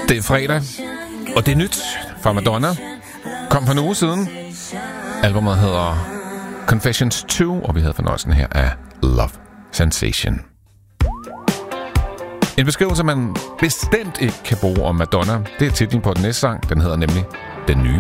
Det er fredag, og det er nyt fra Madonna. Kom for en uge siden. Albumet hedder Confessions 2, og vi havde fornøjelsen her af Love Sensation. En beskrivelse, man bestemt ikke kan bruge om Madonna, det er titlen på den næste sang. Den hedder nemlig Den Nye